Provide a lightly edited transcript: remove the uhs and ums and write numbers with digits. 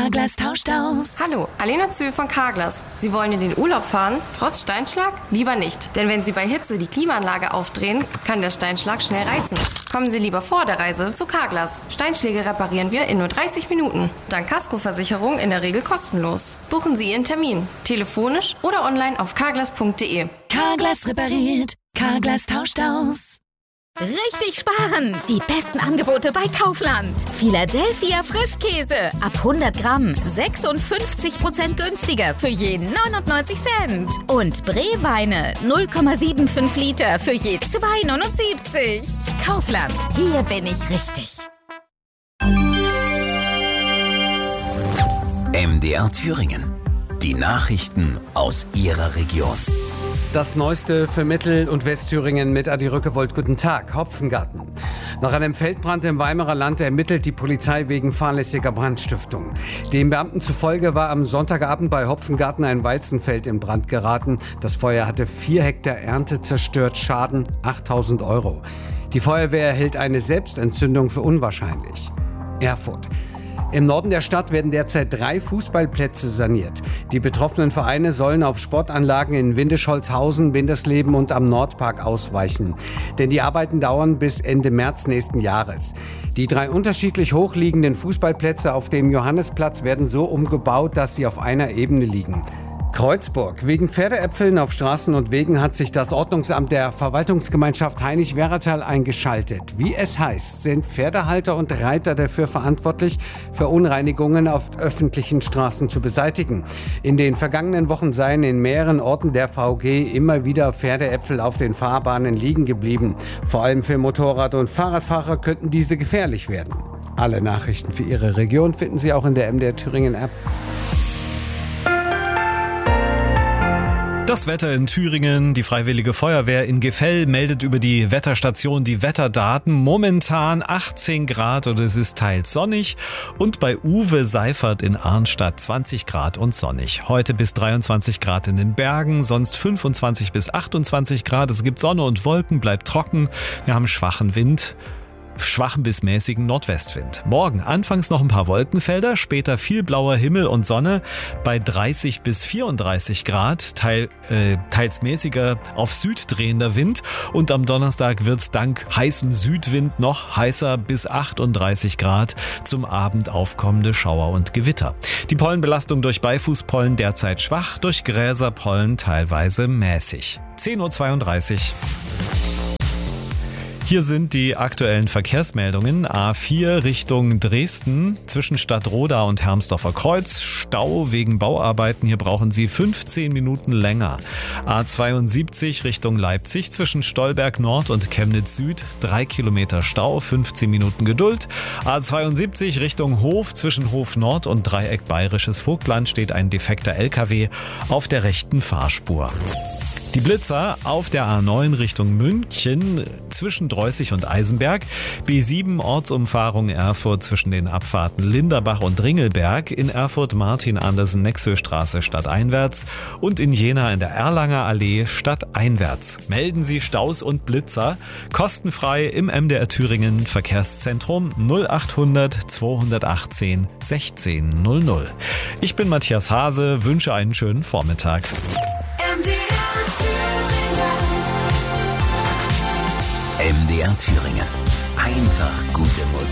Carglass tauscht aus. Hallo, Alena Zühl von Carglass. Sie wollen in den Urlaub fahren, trotz Steinschlag? Lieber nicht. Denn wenn Sie bei Hitze die Klimaanlage aufdrehen, kann der Steinschlag schnell reißen. Kommen Sie lieber vor der Reise zu Carglass. Steinschläge reparieren wir in nur 30 Minuten. Dank Kaskoversicherung in der Regel kostenlos. Buchen Sie Ihren Termin. Telefonisch oder online auf carglass.de. Carglass repariert. Carglass tauscht aus. Richtig sparen! Die besten Angebote bei Kaufland. Philadelphia Frischkäse. Ab 100 Gramm 56% günstiger für je 99 Cent. Und Breweine 0,75 Liter für je 2,79. Kaufland. Hier bin ich richtig. MDR Thüringen. Die Nachrichten aus Ihrer Region. Das Neueste für Mittel- und Westthüringen mit Adi Rückewold. Guten Tag. Hopfengarten. Nach einem Feldbrand im Weimarer Land ermittelt die Polizei wegen fahrlässiger Brandstiftung. Den Beamten zufolge war am Sonntagabend bei Hopfengarten ein Weizenfeld in Brand geraten. Das Feuer hatte 4 Hektar Ernte zerstört, Schaden 8.000 €. Die Feuerwehr hält eine Selbstentzündung für unwahrscheinlich. Erfurt. Im Norden der Stadt werden derzeit 3 Fußballplätze saniert. Die betroffenen Vereine sollen auf Sportanlagen in Windischholzhausen, Windesleben und am Nordpark ausweichen. Denn die Arbeiten dauern bis Ende März nächsten Jahres. Die 3 unterschiedlich hochliegenden Fußballplätze auf dem Johannesplatz werden so umgebaut, dass sie auf einer Ebene liegen. Kreuzburg. Wegen Pferdeäpfeln auf Straßen und Wegen hat sich das Ordnungsamt der Verwaltungsgemeinschaft Hainich-Werratal eingeschaltet. Wie es heißt, sind Pferdehalter und Reiter dafür verantwortlich, Verunreinigungen auf öffentlichen Straßen zu beseitigen. In den vergangenen Wochen seien in mehreren Orten der VG immer wieder Pferdeäpfel auf den Fahrbahnen liegen geblieben. Vor allem für Motorrad- und Fahrradfahrer könnten diese gefährlich werden. Alle Nachrichten für Ihre Region finden Sie auch in der MDR Thüringen App. Das Wetter in Thüringen. Die Freiwillige Feuerwehr in Gefell meldet über die Wetterstation die Wetterdaten. Momentan 18 Grad und es ist teils sonnig. Und bei Uwe Seifert in Arnstadt 20 Grad und sonnig. Heute bis 23 Grad in den Bergen, sonst 25 bis 28 Grad. Es gibt Sonne und Wolken, bleibt trocken. Wir haben schwachen Wind. Schwachen bis mäßigen Nordwestwind. Morgen anfangs noch ein paar Wolkenfelder, später viel blauer Himmel und Sonne bei 30 bis 34 Grad, teils mäßiger auf Süd drehender Wind und am Donnerstag wird's dank heißem Südwind noch heißer bis 38 Grad, zum Abend aufkommende Schauer und Gewitter. Die Pollenbelastung durch Beifußpollen derzeit schwach, durch Gräserpollen teilweise mäßig. 10:32 Uhr. Hier sind die aktuellen Verkehrsmeldungen. A4 Richtung Dresden zwischen Stadtroda und Hermsdorfer Kreuz. Stau wegen Bauarbeiten. Hier brauchen Sie 15 Minuten länger. A72 Richtung Leipzig zwischen Stolberg Nord und Chemnitz Süd. 3 Kilometer Stau, 15 Minuten Geduld. A72 Richtung Hof zwischen Hof Nord und Dreieck Bayerisches Vogtland steht ein defekter LKW auf der rechten Fahrspur. Die Blitzer auf der A9 Richtung München zwischen Dreußig und Eisenberg, B7 Ortsumfahrung Erfurt zwischen den Abfahrten Linderbach und Ringelberg, in Erfurt Martin-Andersen-Nexö-Straße stadteinwärts und in Jena in der Erlanger Allee stadteinwärts. Melden Sie Staus und Blitzer kostenfrei im MDR Thüringen Verkehrszentrum 0800 218 1600. Ich bin Matthias Hase, wünsche einen schönen Vormittag. MDR Thüringen. Einfach gute Musik.